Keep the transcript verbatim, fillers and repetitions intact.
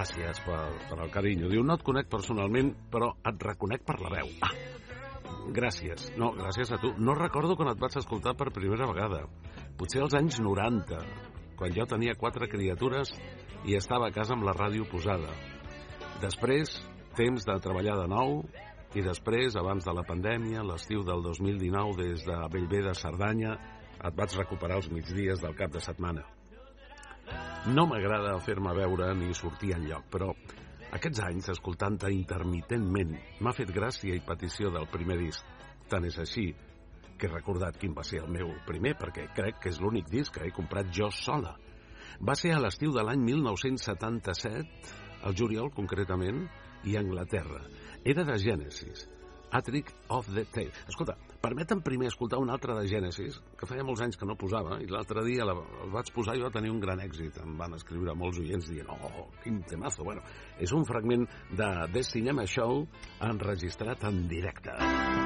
gràcies per, per el carinyo. Diu, no et conec personalment, però et reconec per la veu. Ah, gràcies. No, gràcies a tu. No recordo quan et vaig escoltar per primera vegada. Potser als anys noranta, quan jo tenia quatre criatures i estava a casa amb la ràdio posada. Després, temps de treballar de nou, i després, abans de la pandèmia, l'estiu del dos mil dinou, des de Bellver de Cerdanya, et vaig recuperar els migdies del cap de setmana. No m'agrada fer-me veure ni sortir enlloc, però aquests anys, escoltant-te intermitentment, m'ha fet gràcia i petició del primer disc. Tant és així que he recordat quin va ser el meu primer, perquè crec que és l'únic disc que he comprat jo sola. Va ser a l'estiu de l'any mil nou-cents setanta-set, al juliol concretament, i a Anglaterra. Era de Genesis, A Trick of the Tail. Escolta, permetem primer escoltar un altre de Genesis, que feia molts anys que no posava, i l'altre dia el vaig posar i va tenir un gran èxit. Em van escriure molts oients dient, oh, quin temazo. Bueno, és un fragment de The Cinema Show enregistrat en directe.